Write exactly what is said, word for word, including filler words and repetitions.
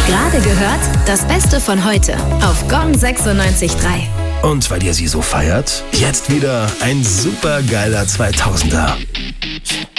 Gerade gehört, das Beste von heute auf Gong sechsundneunzig Komma drei. Und weil ihr sie so feiert, jetzt wieder ein supergeiler zweitausender.